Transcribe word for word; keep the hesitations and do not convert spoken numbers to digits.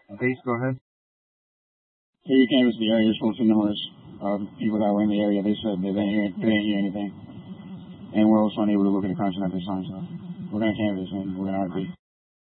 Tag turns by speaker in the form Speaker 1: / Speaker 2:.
Speaker 1: Base, go ahead.
Speaker 2: So you canvassed the area, spoke to numerous uh, people that were in the area. They said they didn't hear, they didn't hear anything. And we're also unable to look at the crime scene at this time, so we're going to canvass and we're going to R P.